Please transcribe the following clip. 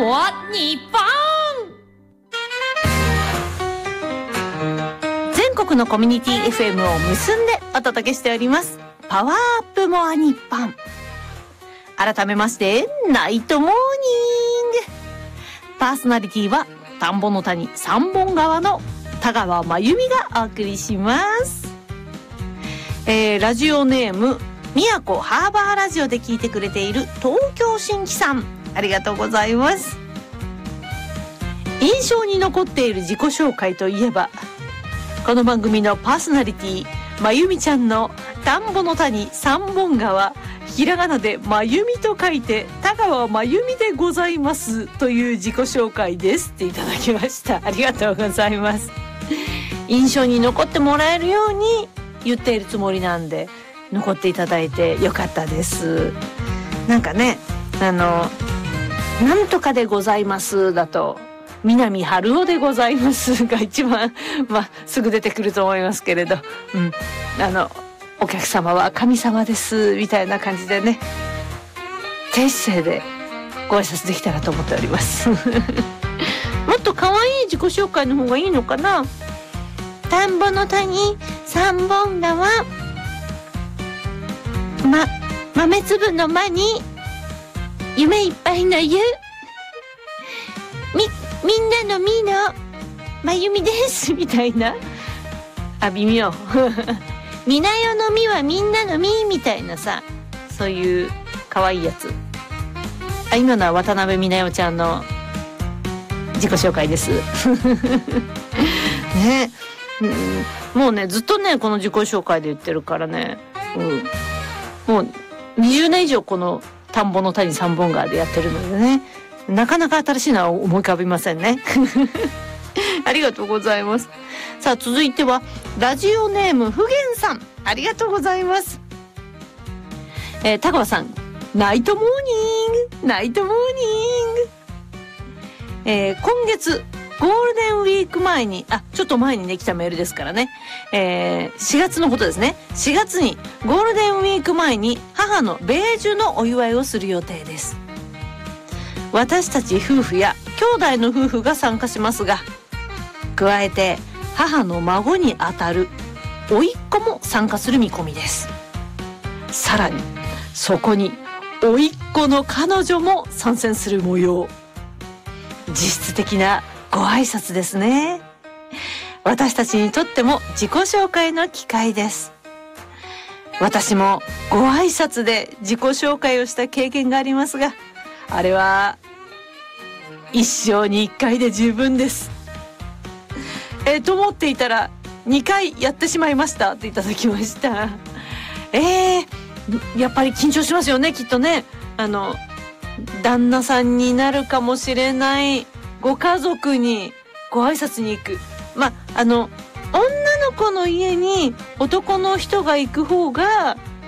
我日本。全国のコミュニティ FM を結んでお届けしておりますパワーアップモア日本。改めましてナイトモーニング。パーソナリティは田んぼの谷三本川の田川真由美がお送りします。ラジオネーム宮古ハーバーラジオで聞いてくれている東京新規さん、ありがとうございます。印象に残っている自己紹介といえば、この番組のパーソナリティまゆみちゃんの田んぼの谷三本川、ひらがなでまゆみと書いて田川まゆみでございますという自己紹介ですっていただきました。ありがとうございます。印象に残ってもらえるように言っているつもりなんで、残っていただいてよかったです。なんかね、なんとかでございますだと南春夫でございますが一番すぐ出てくると思いますけれど、お客様は神様ですみたいな感じでね、低姿勢でご挨拶できたらと思っておりますもっと可愛い自己紹介の方がいいのかな。田んぼの谷三本川、豆粒の間に夢いっぱいの湯、みんなのみのまゆみですみたいな、微妙みなよのみはみんなのみみたいなさ、そういう可愛いやつ。今のは渡辺美奈代ちゃんの自己紹介ですね、もうねずっとねこの自己紹介で言ってるからね、もう20年以上この田んぼの谷三本川でやってるのでね、なかなか新しいのは思い浮かびませんねありがとうございます。さあ続いてはラジオネームふげんさん、ありがとうございます。田川さん、ナイトモーニング、ナイトモーニング。今月ゴールデンウィーク前に、ちょっと前にね来たメールですからね、4月のことですね。4月にゴールデンウィーク前に母の米寿のお祝いをする予定です。私たち夫婦や兄弟の夫婦が参加しますが、加えて母の孫にあたる甥っ子も参加する見込みです。さらにそこに甥っ子の彼女も参戦する模様。実質的なご挨拶ですね。私たちにとっても自己紹介の機会です。私もご挨拶で自己紹介をした経験がありますが、あれは一生に一回で十分です。と思っていたら2回やってしまいましたっていただきました。やっぱり緊張しますよね、きっとね。旦那さんになるかもしれないご家族にご挨拶に行く。女の子の家に男の人が行く方が